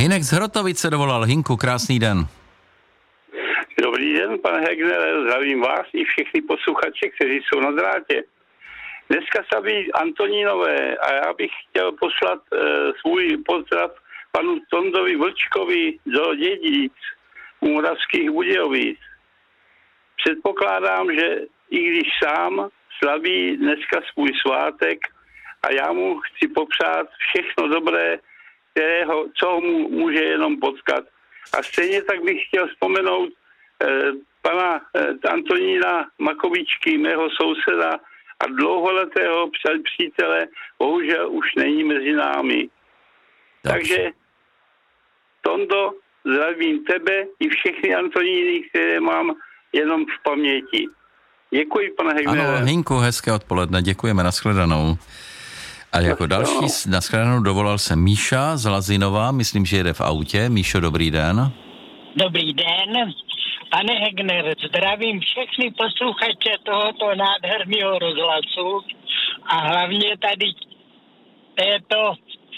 Hinek z Hrotovice dovolal. Hinku, krásný den. Dobrý den, pane Hegnere, zdravím vás i všechny posluchače, kteří jsou na drátě. Dneska slaví Antonínové a já bych chtěl poslat svůj pozdrav panu Tondovi Vlčkovi do Dědic u Moravských Budějovic. Předpokládám, že i když sám slaví dneska svůj svátek a já mu chci popřát všechno dobré, co mu může jenom potkat. A stejně tak bych chtěl vzpomenout pana Antonína Makovičky, mého souseda a dlouholetého přítele, bohužel už není mezi námi. Takže Tondo, zdravím tebe i všechny Antoníny, které mám jenom v paměti. Děkuji, pane Hegnere. Ano, Hinku, hezké odpoledne, děkujeme, nashledanou. A jako další nashledanou dovolal se Míša z Lazinova, myslím, že jede v autě. Míšo, dobrý den. Dobrý den. Pane Hegner, zdravím všechny posluchače tohoto nádherného rozhlasu a hlavně tady této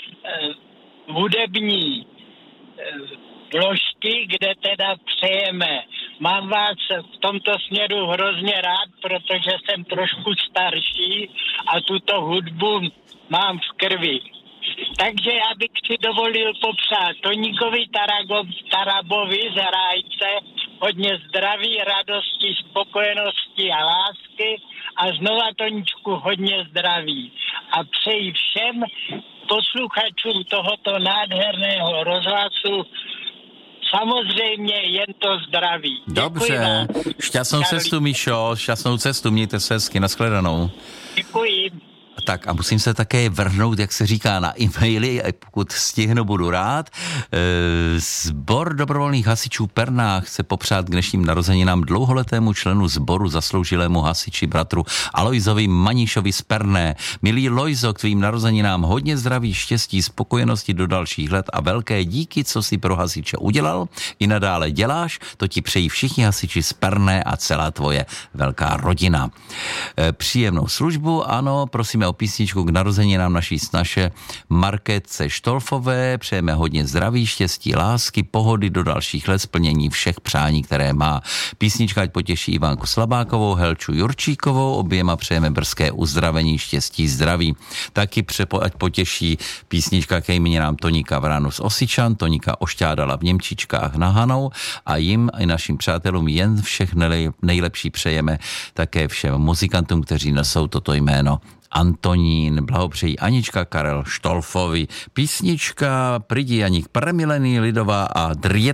hudební vložky, kde teda přejeme. Mám vás v tomto směru hrozně rád, protože jsem trošku starší a tuto hudbu mám v krvi. Takže já bych si dovolil popřát Toníkovi Tarabovi z Rájce hodně zdraví, radosti, spokojenosti a lásky a znova Toničku hodně zdraví. A přeji všem posluchačům tohoto nádherného rozhlasu samozřejmě jen to zdraví. Dobře, šťastnou cestu, Míšo, šťastnou cestu, mějte se hezky, nashledanou. Děkuji. Tak a musím se také vrhnout, jak se říká, na e-maily, pokud stihnu, budu rád. Sbor dobrovolných hasičů Perná chce popřát k dnešním narozeninám dlouholetému členu sboru, zasloužilému hasiči bratru Alojzovi Manišovi z Perné. Milý Lojzo, k tvým narozeninám hodně zdraví, štěstí, spokojenosti do dalších let a velké díky, co si pro hasiče udělal i nadále děláš, to ti přejí všichni hasiči z Perné a celá tvoje velká rodina. Příjemnou službu, ano, prosíme o písničku k narozeninám naší snaše Markétce Štolfové. Přejeme hodně zdraví, štěstí, lásky, pohody do dalších let, splnění všech přání, které má. Písnička ať potěší Ivánku Slabákovou, Helču Jurčíkovou, oběma přejeme brzké uzdravení, štěstí, zdraví. Taky ať potěší písnička ke jmeninám Toníka Vránu z Osičan, Toníka Ošťádala v Němčičkách na Hanou a jim i našim přátelům jen všech nejlepší přejeme, také všem muzikantům, kteří nesou toto jméno Antonín, blahopřejí Anička Karel Štolfovi. Písnička Pridi Janík Premilený lidová a Driet